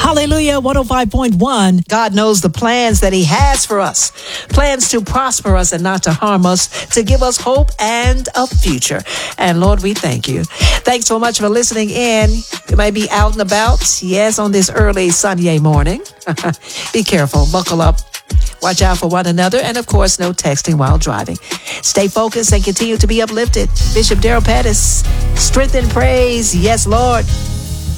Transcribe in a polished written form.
Hallelujah, 105.1. God knows the plans that he has for us. Plans to prosper us and not to harm us, to give us hope and a future. And Lord, we thank you. Thanks so much for listening in. You may be out and about. Yes, on this early Sunday morning. Be careful. Buckle up. Watch out for one another. And of course, no texting while driving. Stay focused and continue to be uplifted. Bishop Darrell Pettis, strength and praise. Yes, Lord.